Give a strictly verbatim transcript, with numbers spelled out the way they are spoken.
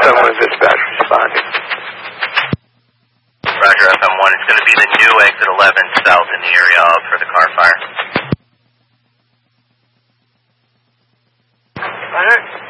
F M one dispatch responding. Roger, F M one. It's going to be the new exit eleven south in the area for the car fire. Roger.